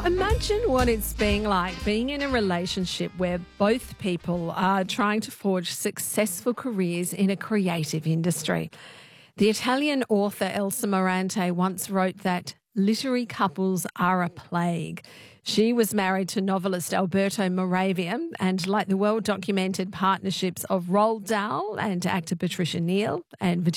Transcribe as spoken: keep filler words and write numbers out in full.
Imagine what it's being like being in a relationship where both people are trying to forge successful careers in a creative industry. The Italian author Elsa Morante once wrote that literary couples are a plague. She was married to novelist Alberto Moravia, and like the well-documented partnerships of Roald Dahl and actor Patricia Neal and